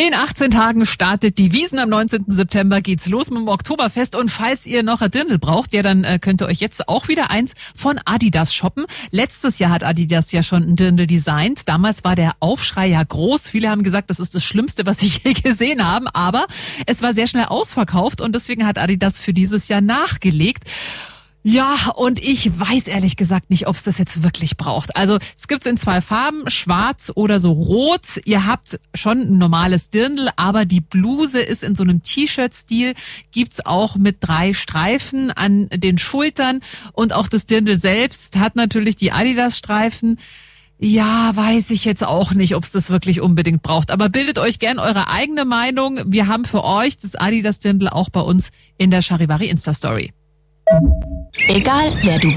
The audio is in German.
In 18 Tagen startet die Wiesn. Am 19. September geht's los mit dem Oktoberfest. Und falls ihr noch ein Dirndl braucht, ja, dann könnt ihr euch jetzt auch wieder eins von Adidas shoppen. Letztes Jahr hat Adidas ja schon ein Dirndl designt. Damals war der Aufschrei ja groß. Viele haben gesagt, das ist das Schlimmste, was sie je gesehen haben. Aber es war sehr schnell ausverkauft und deswegen hat Adidas für dieses Jahr nachgelegt. Ja, und ich weiß ehrlich gesagt nicht, ob es das jetzt wirklich braucht. Also es gibt's in 2 Farben, schwarz oder so rot. Ihr habt schon ein normales Dirndl, aber die Bluse ist in so einem T-Shirt-Stil. Gibt's auch mit 3 Streifen an den Schultern. Und auch das Dirndl selbst hat natürlich die Adidas-Streifen. Ja, weiß ich jetzt auch nicht, ob es das wirklich unbedingt braucht. Aber bildet euch gern eure eigene Meinung. Wir haben für euch das Adidas-Dirndl auch bei uns in der Charivari Insta-Story. Egal, wer du